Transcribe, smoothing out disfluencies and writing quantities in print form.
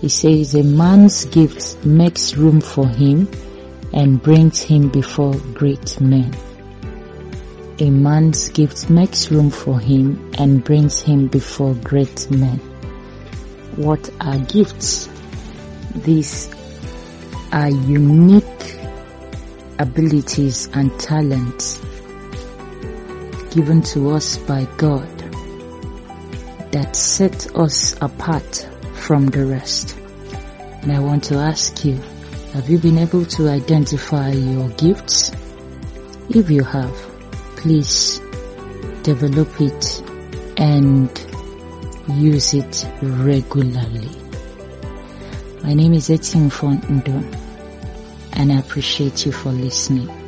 It says a man's gift makes room for him and brings him before great men. A man's gift makes room for him and brings him before great men. What are gifts? These are unique abilities and talents given to us by God that set us apart from the rest. And I want to ask you, have you been able to identify your gifts? If you have, please develop it and use it regularly. My name is Etienne Fondo, and I appreciate you for listening.